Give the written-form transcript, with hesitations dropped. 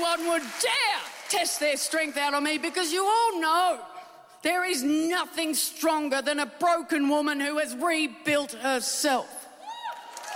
anyone would dare test their strength out on me, because you all know there is nothing stronger than a broken woman who has rebuilt herself.